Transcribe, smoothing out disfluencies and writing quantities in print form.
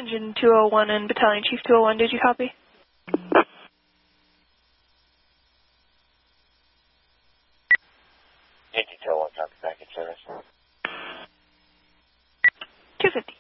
Engine 201 and Battalion Chief 201, did you copy? Engine 201, copy, back in service. 250.